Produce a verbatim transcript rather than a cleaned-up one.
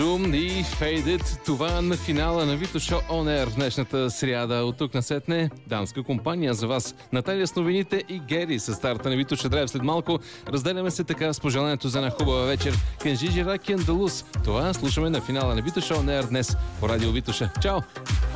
Doom и Faded. Това на финала на Вито Шоу On Air в днешната сряда. От тук насетне дамска компания за вас. Наталия с новините и Гери с старта на Вито Шедрев след малко. Разделяме се така с пожеланието за една хубава вечер. Кенжи Жираки Андалус. Това слушаме на финала на Вито Шоу On Air днес по радио Витоша. Чао!